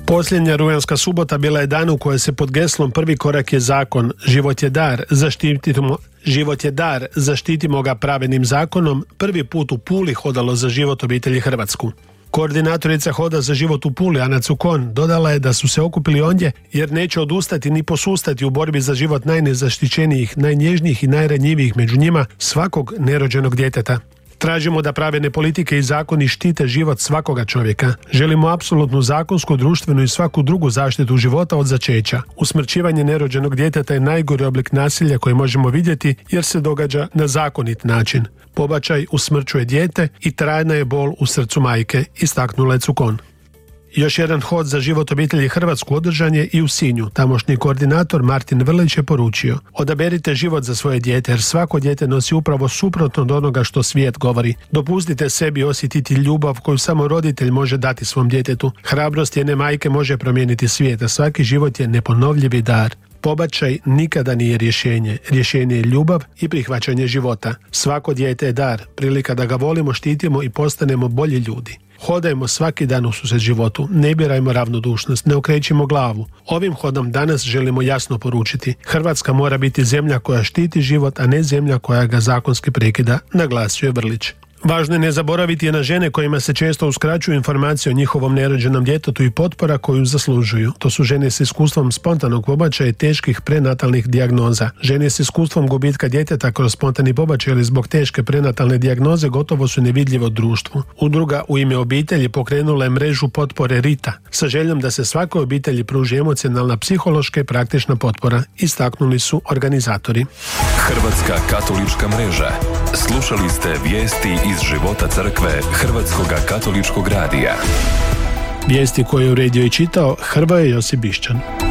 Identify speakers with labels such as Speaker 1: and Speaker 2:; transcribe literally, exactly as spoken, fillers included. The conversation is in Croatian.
Speaker 1: Posljednja rujanska subota bila je dan u kojoj se pod geslom prvi korak je zakon, život je dar, zaštitimo, život je dar, zaštitimo ga pravednim zakonom, prvi put u Puli hodalo za život obitelji Hrvatsku. Koordinatorica Hoda za život u Puli, Ana Cukon, dodala je da su se okupili ondje jer neće odustati ni posustati u borbi za život najnezaštićenijih, najnježnijih i najranjivijih, među njima svakog nerođenog djeteta. Tražimo da pravedne politike i zakoni štite život svakoga čovjeka. Želimo apsolutnu zakonsku, društvenu i svaku drugu zaštitu života od začeća. Usmrćivanje nerođenog djeteta je najgori oblik nasilja koji možemo vidjeti jer se događa na zakonit način. Pobačaj usmrćuje dijete i trajna je bol u srcu majke, istaknula je Cukon. Još jedan hod za život obitelji Hrvatsku održan je i u Sinju. Tamošnji koordinator Martin Vrlić je poručio: odaberite život za svoje dijete jer svako dijete nosi upravo suprotno od onoga što svijet govori. Dopustite sebi osjetiti ljubav koju samo roditelj može dati svom djetetu. Hrabrost jedne majke može promijeniti svijet, a svaki život je neponovljivi dar. Pobačaj nikada nije rješenje. Rješenje je ljubav i prihvaćanje života. Svako dijete je dar, prilika da ga volimo, štitimo i postanemo bolji ljudi. Hodajmo svaki dan u susret životu, ne birajmo ravnodušnost, ne okrećimo glavu. Ovim hodom danas želimo jasno poručiti: Hrvatska mora biti zemlja koja štiti život, a ne zemlja koja ga zakonski prekida, naglasio je Vrlić. Važno je ne zaboraviti na žene kojima se često uskraćuju informacije o njihovom nerođenom djetetu i potpora koju zaslužuju. To su žene s iskustvom spontanog pobačaja i teških prenatalnih dijagnoza. Žene s iskustvom gubitka djeteta kroz spontani pobačaj ili zbog teške prenatalne dijagnoze gotovo su nevidljivo u društvu. Udruga U ime obitelji pokrenula je mrežu potpore Rita sa željom da se svakoj obitelji pruži emocionalna, psihološka i praktična potpora, istaknuli su organizatori.
Speaker 2: Hrvatska katolička mreža. Slušali ste vijesti iz života crkve Hrvatskoga katoličkog radija.
Speaker 1: Vijesti koje je uredio i čitao Hrvoje Josip Bišćan.